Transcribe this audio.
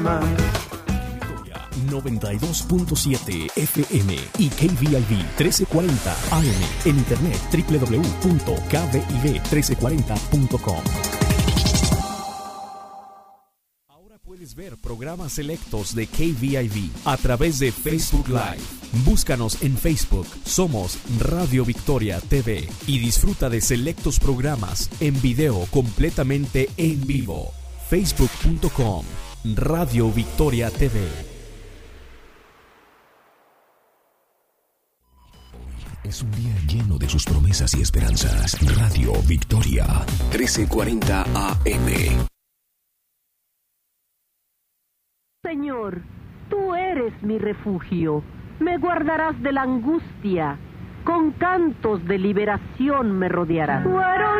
alma. 92.7 FM y KVIV 1340 AM en internet www.kviv1340.com. Ahora puedes ver programas selectos de KVIV a través de Facebook Live. Búscanos en Facebook, somos Radio Victoria TV y disfruta de selectos programas en video completamente en vivo. Facebook.com Radio Victoria TV. Es un día lleno de sus promesas y esperanzas. Radio Victoria, 1340 AM. Señor, tú eres mi refugio. Me guardarás de la angustia. Con cantos de liberación me rodearás.